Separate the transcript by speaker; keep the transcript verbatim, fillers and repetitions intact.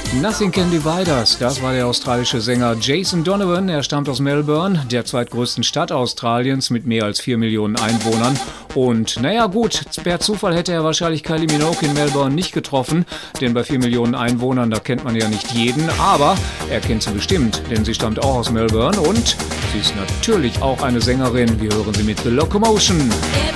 Speaker 1: Nothing Can Divide Us, das war der australische Sänger Jason Donovan. Er stammt aus Melbourne, der zweitgrößten Stadt Australiens mit mehr als vier Millionen Einwohnern. Und naja gut, per Zufall hätte er wahrscheinlich Kylie Minogue in Melbourne nicht getroffen, denn bei vier Millionen Einwohnern, da kennt man ja nicht jeden. Aber er kennt sie bestimmt, denn sie stammt auch aus Melbourne und sie ist natürlich auch eine Sängerin. Wir hören sie mit The Locomotion.